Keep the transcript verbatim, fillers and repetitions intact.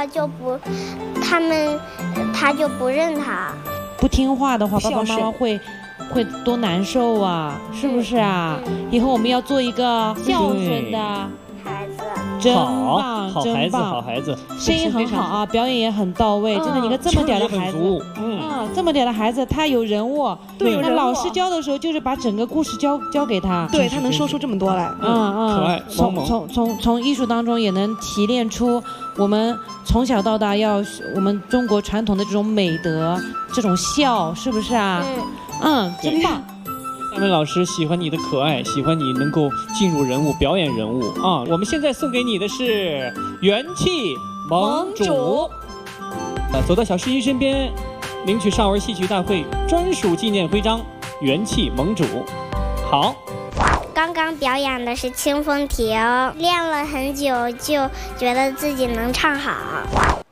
话就不，他们他就不认他。 不听话的话，爸爸妈妈会会多难受啊，是不是啊？嗯、以后我们要做一个孝顺的孩子。 真棒， 好孩子，好孩子， 声音很好啊，表演也很到位，真的，你看这么点的孩子，嗯，啊，这么点的孩子，他有人物，对，那老师教的时候就是把整个故事教教给他， 对他能说出这么多来， 嗯嗯， 可爱， 从从从从艺术当中也能提炼出我们从小到大要我们中国传统的这种美德，这种孝，是不是啊？嗯，嗯，真棒。 三位老师喜欢你的可爱，喜欢你能够进入人物、表演人物啊！我们现在送给你的是元气盟主。呃，走到小诗音身边，领取少儿戏曲大会专属纪念徽章——元气盟主。好。 刚刚表演的是清风亭，练了很久，就觉得自己能唱好。